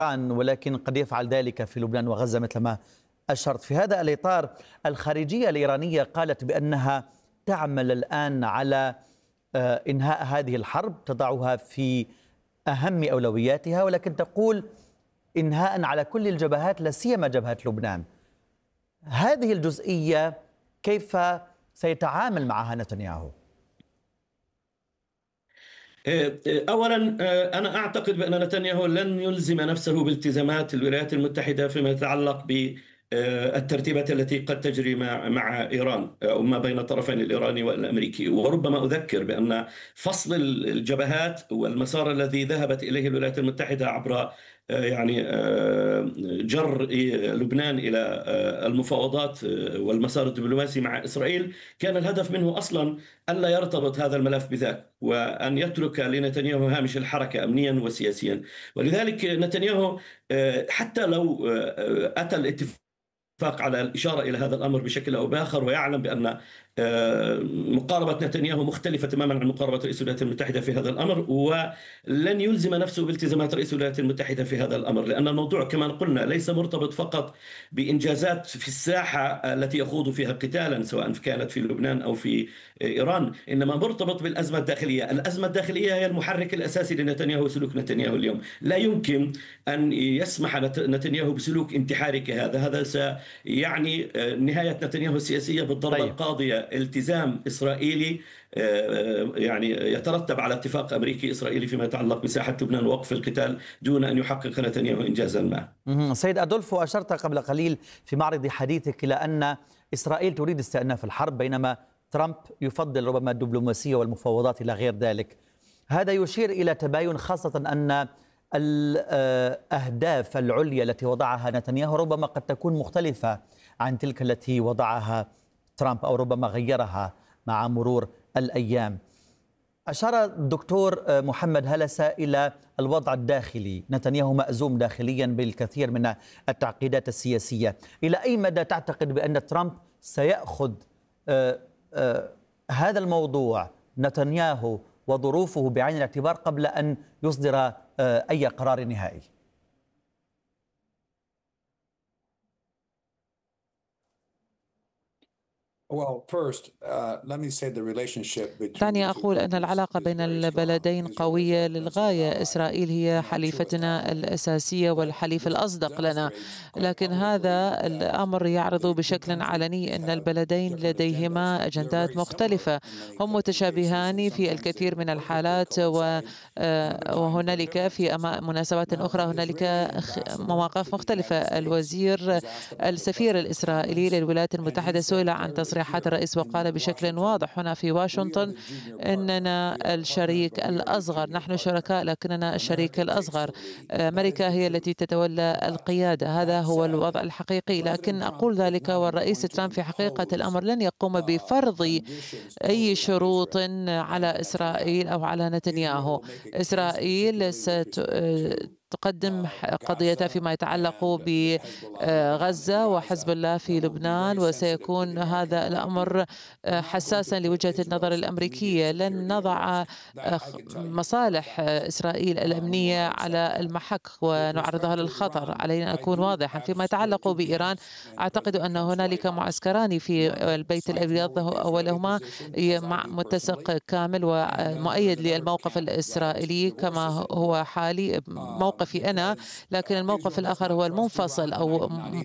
ولكن قد يفعل ذلك في لبنان وغزة مثل ما أشرت. في هذا الإطار الخارجية الإيرانية قالت بأنها تعمل الآن على إنهاء هذه الحرب، تضعها في أهم أولوياتها، ولكن تقول إنهاء على كل الجبهات لا سيما جبهة لبنان. هذه الجزئية كيف سيتعامل معها نتنياهو؟ أولا أنا أعتقد بأن نتنياهو لن يلزم نفسه بالتزامات الولايات المتحدة فيما يتعلق بالترتيبات التي قد تجري مع إيران أو ما بين الطرفين الإيراني والأمريكي. وربما أذكر بأن فصل الجبهات والمسار الذي ذهبت إليه الولايات المتحدة عبر جر لبنان إلى المفاوضات والمسار الدبلوماسي مع إسرائيل، كان الهدف منه أصلا ألا يرتبط هذا الملف بذاك، وأن يترك لنتنياهو هامش الحركة أمنيا وسياسيا. ولذلك نتنياهو حتى لو أتى الاتفاق على الإشارة إلى هذا الأمر بشكل أو بآخر، ويعلم بأن مقاربة نتنياهو مختلفة تماما عن مقاربة رئيس الولايات المتحدة في هذا الأمر، ولن يلزم نفسه بالتزامات رئيس الولايات المتحدة في هذا الأمر، لأن الموضوع كما قلنا ليس مرتبط فقط بإنجازات في الساحة التي يخوض فيها قتالا سواء كانت في لبنان أو في إيران، إنما مرتبط بالأزمة الداخلية. الأزمة الداخلية هي المحرك الأساسي لنتنياهو وسلوك نتنياهو اليوم. لا يمكن أن يسمح نتنياهو بسلوك انتحاري كهذا. هذا سيعني نهاية نتنياهو السياسية بالضربة القاضية، التزام إسرائيلي يترتب على اتفاق أمريكي إسرائيلي فيما يتعلق بساحة لبنان ووقف القتال دون أن يحقق نتنياهو إنجازا ما. سيد أدولفو، أشرت قبل قليل في معرض حديثك إلى أن إسرائيل تريد استئناف الحرب بينما ترامب يفضل ربما الدبلوماسية والمفاوضات إلى غير ذلك. هذا يشير إلى تباين، خاصة أن الأهداف العليا التي وضعها نتنياهو ربما قد تكون مختلفة عن تلك التي وضعها ترامب أو ربما غيرها مع مرور الأيام. أشار الدكتور محمد هلسة إلى الوضع الداخلي، نتنياهو مأزوم داخليا بالكثير من التعقيدات السياسية. إلى أي مدى تعتقد بأن ترامب سيأخذ هذا الموضوع نتنياهو وظروفه بعين الاعتبار قبل أن يصدر أي قرار نهائي؟ دعني أقول أن العلاقة بين البلدين قوية للغاية. إسرائيل هي حليفتنا الأساسية والحليف الأصدق لنا، لكن هذا الأمر يعرض بشكل علني أن البلدين لديهما أجندات مختلفة. هم متشابهان في الكثير من الحالات، وهنالك في مناسبات أخرى هنالك مواقف مختلفة. السفير الإسرائيلي للولايات المتحدة سئل عن تصريحات الرئيس وقال بشكل واضح هنا في واشنطن إننا الشريك الأصغر، نحن شركاء لكننا الشريك الأصغر. أمريكا هي التي تتولى القيادة، هذا هو الوضع الحقيقي. لكن أقول ذلك والرئيس ترامب في حقيقة الأمر لن يقوم بفرض أي شروط على إسرائيل أو على نتنياهو. إسرائيل تقدم قضيتها فيما يتعلق بغزة وحزب الله في لبنان، وسيكون هذا الأمر حساسا لوجهة النظر الأمريكية. لن نضع مصالح إسرائيل الأمنية على المحك ونعرضها للخطر. علينا أن نكون واضحا. فيما يتعلق بإيران، أعتقد أن هنالك معسكران في البيت الأبيض، أولهما متسق كامل ومؤيد للموقف الإسرائيلي كما هو حالي موقفي أنا، لكن الموقف الآخر هو المنفصل أو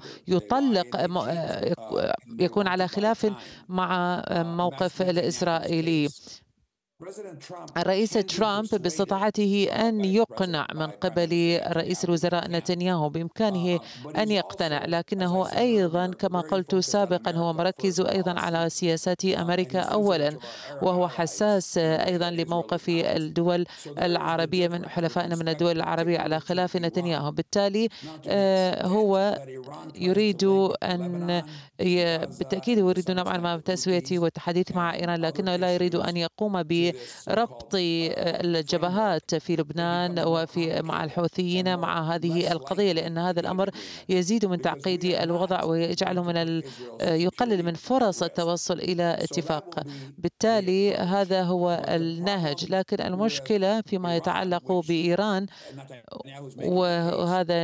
يكون على خلاف مع موقف الإسرائيلي. الرئيس ترامب باستطاعته أن يقنع من قبل رئيس الوزراء نتنياهو، بإمكانه أن يقتنع، لكنه أيضا كما قلت سابقا هو مركز أيضا على سياسات أمريكا أولا، وهو حساس أيضا لموقف الدول العربية من حلفائنا من الدول العربية على خلاف نتنياهو. بالتالي هو يريد أن بالتأكيد يريد نوعا ما بالتسوية والتحديث مع إيران، لكنه لا يريد أن يقوم بربط الجبهات في لبنان وفي مع الحوثيين مع هذه القضية، لأن هذا الأمر يزيد من تعقيد الوضع ويجعله يقلل من فرص التوصل إلى اتفاق. بالتالي هذا هو النهج، لكن المشكلة فيما يتعلق بإيران، وهذا